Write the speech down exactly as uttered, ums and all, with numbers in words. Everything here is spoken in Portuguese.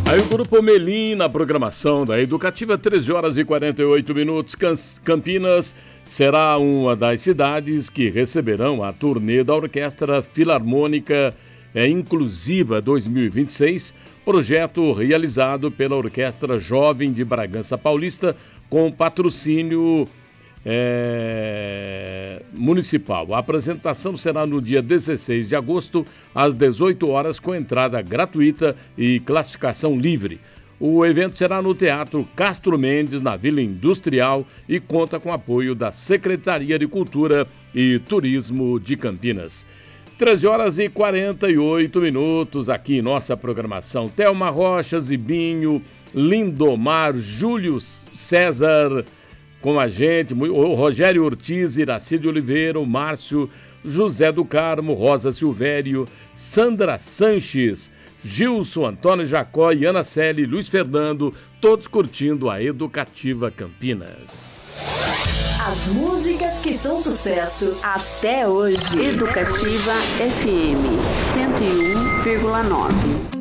Aí o Grupo Melim na programação da Educativa, treze horas e quarenta e oito minutos. Campinas será uma das cidades que receberão a turnê da Orquestra Filarmônica é, Inclusiva dois mil e vinte e seis, projeto realizado pela Orquestra Jovem de Bragança Paulista com patrocínio É, municipal. A apresentação será no dia dezesseis de agosto, às dezoito horas, com entrada gratuita e classificação livre. O evento será no Teatro Castro Mendes, na Vila Industrial, e conta com apoio da Secretaria de Cultura e Turismo de Campinas. treze horas e quarenta e oito minutos aqui em nossa programação. Thelma Rocha, Zibinho, Lindomar, Júlio César com a gente, o Rogério Ortiz, Iracide Oliveira, o Márcio, José do Carmo, Rosa Silvério, Sandra Sanches, Gilson, Antônio Jacó e Ana Celi, Luiz Fernando, todos curtindo a Educativa Campinas. As músicas que são sucesso até hoje. Educativa F M cento e um vírgula nove.